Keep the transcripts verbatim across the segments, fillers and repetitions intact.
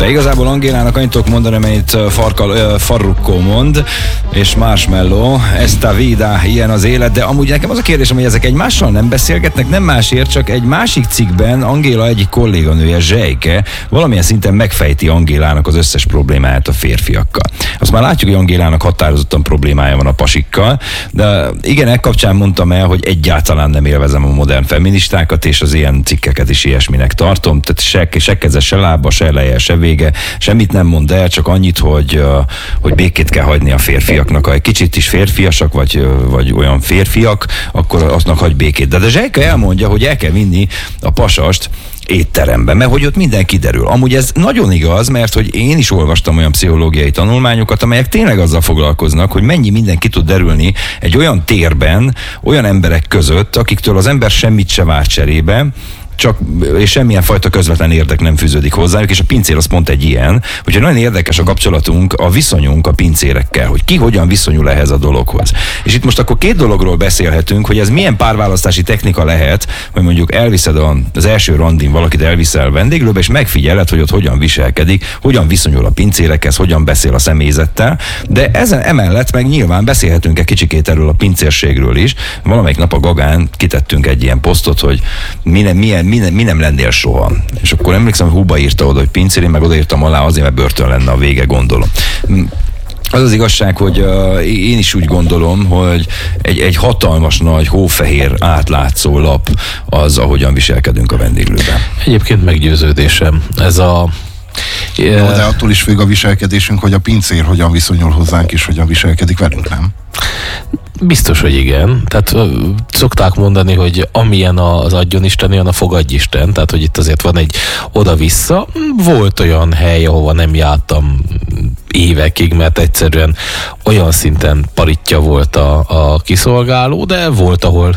De igazából Angélának annyit tudok mondani, amelyet Farkal, Farrukkó mond, és Marshmello, esta vida, ilyen az élet, de amúgy nekem az a kérdésem, hogy ezek egymással nem beszélgetnek, nem másért, csak egy másik cikkben Angéla egyik kolléganője, Zsejke, valamilyen szinten megfejti Angélának az összes problémáját a férfiakkal. Azt már látjuk, hogy Angélának határozottan problémája van a pasikkal, de igen, e kapcsán mondtam el, hogy egyáltalán nem élvezem a modern feministákat, és az ilyen cikkeket is ilyesminek tartom, tehát se, se keze, se lába, se eleje, se vége, semmit nem mond el, csak annyit, hogy, hogy békét kell hagyni a férfiaknak. Ha egy kicsit is férfiasak, vagy, vagy olyan férfiak, akkor aznak hagy békét. De, de Zsejka elmondja, hogy el kell vinni a pasast étterembe, mert hogy ott minden kiderül. Amúgy ez nagyon igaz, mert hogy én is olvastam olyan pszichológiai tanulmányokat, amelyek tényleg azzal foglalkoznak, hogy mennyi minden ki tud derülni egy olyan térben, olyan emberek között, akiktől az ember semmit se vár cserébe, csak, és semmilyen fajta közvetlen érdek nem fűződik hozzájuk, és a pincér az pont egy ilyen, hogy nagyon érdekes a kapcsolatunk, a viszonyunk a pincérekkel, hogy ki hogyan viszonyul ehhez a dologhoz. És itt most akkor két dologról beszélhetünk, hogy ez milyen párválasztási technika lehet, hogy mondjuk elviszed az első randin valakit, elviszel vendéglőbe, és megfigyeled, hogy ott hogyan viselkedik, hogyan viszonyul a pincérekhez, hogyan beszél a személyzettel, de ezen emellett meg nyilván beszélhetünk egy kicsikét erről a pincérségről is. Valamelyik nap a Gagán kitettünk egy ilyen posztot, hogy milyen, milyen Mi, mi nem lennél soha. És akkor emlékszem, hogy Húba írta oda, hogy pincér, én meg odaírtam alá azért, mert börtön lenne a vége, gondolom. Az az igazság, hogy uh, én is úgy gondolom, hogy egy, egy hatalmas nagy, hófehér, átlátszó lap az, ahogyan viselkedünk a vendéglőben. Egyébként meggyőződésem. Ez a Jó, de attól is függ a viselkedésünk, hogy a pincér hogyan viszonyul hozzánk, és hogyan viselkedik velünk, nem? Biztos, hogy igen. Tehát szokták mondani, hogy amilyen az adjon Isten, olyan a fogadj Isten. Tehát, hogy itt azért van egy oda-vissza. Volt olyan hely, ahova nem jártam évekig, mert egyszerűen olyan szinten paritja volt a, a kiszolgáló, de volt, ahol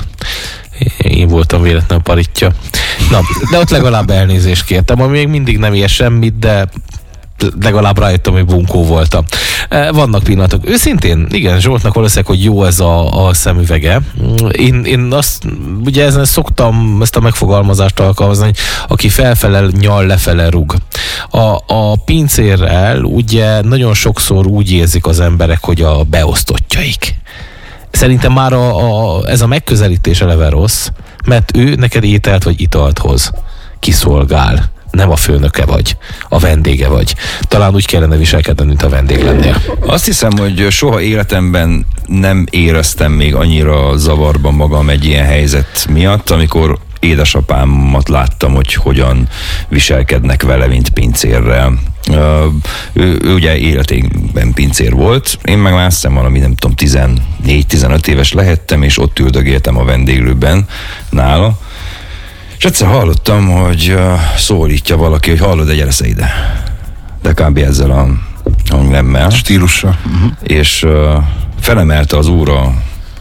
én voltam véletlenül paritja. Na, de ott legalább elnézést kértem, ami még mindig nem ér semmit, de legalább rájöttem, hogy bunkó voltam. Vannak pillanatok. Őszintén, igen, Zsoltnak valószínűleg, hogy jó ez a, a szemüvege. Én, én azt, ugye ezen szoktam ezt a megfogalmazást alkalmazni, hogy aki felfele nyal, lefele rúg. A, a pincérrel ugye nagyon sokszor úgy érzik az emberek, hogy a beosztottjaik. Szerintem már a, a, ez a megközelítés eleve rossz, mert ő neked ételt vagy italt hoz. Kiszolgál. Nem a főnöke vagy, a vendége vagy. Talán úgy kellene viselkedni, mint a vendég lennél. Azt hiszem, hogy soha életemben nem éreztem még annyira zavarban magam egy ilyen helyzet miatt, amikor édesapámat láttam, hogy hogyan viselkednek vele, mint pincérrel. Uh, ő, ő ugye életében pincér volt, én meg már azt hiszem valami, nem tudom, tizennégy-tizenöt éves lehettem, és ott üldögéltem a vendéglőben nála. És egyszer hallottam, hogy uh, szólítja valaki, hogy hallod, de gyere ide. De kb. Ezzel a hanglemmel. Stílussal. Uh-huh. És uh, felemelte az úr a,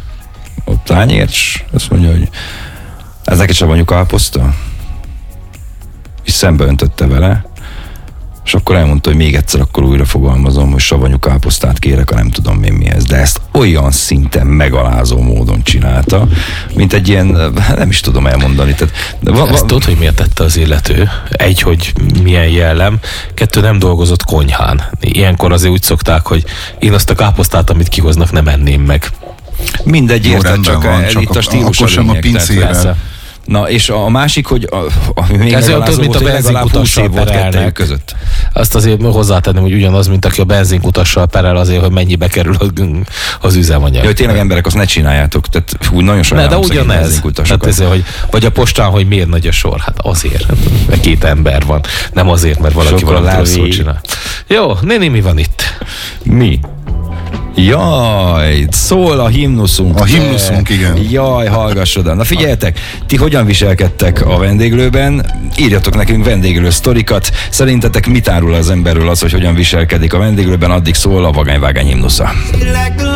a tányért, és azt mondja, hogy ez neked savanyú káposzta? És szembe öntötte vele, és akkor elmondta, hogy még egyszer akkor újra fogalmazom, hogy savanyú káposztát kérek, ha nem tudom én mi ez. De ezt olyan szinten megalázó módon csinálta, mint egy ilyen, nem is tudom elmondani. Tehát, va- ezt tudod, hogy miért tette az illető? Egy, hogy milyen jellem, kettő, nem dolgozott konyhán. Ilyenkor azért úgy szokták, hogy én azt a káposztát, amit kihoznak, nem enném meg. Mindegy, érted, csak, van, a, csak itt a stílus akkor sem a pincérrel. Na, és a másik, hogy a, ami még ez olyan, mint a benzinkutassal perelnek között. Azt azért hozzátenném, hogy ugyanaz, mint aki a benzinkutassal perel azért, hogy mennyibe kerül az üzemanyag. Ja, hogy tényleg emberek, azt ne csináljátok. Tehát úgy nagyon sajnálom, de ugyanez. Tehát ez, hogy, vagy a postán, hogy miért nagy a sor? Hát azért, mert két ember van. Nem azért, mert valaki valamit rosszul csinál. Jó, néni, mi van itt? Mi? Jaj, szól a himnuszunk. A himnuszunk, igen. Jaj, hallgass oda. Na figyeljetek, ti hogyan viselkedtek a vendéglőben? Írjatok nekünk vendéglő sztorikat. Szerintetek mit árul az emberről az, hogy hogyan viselkedik a vendéglőben? Addig szól a Vagányvágány himnusza.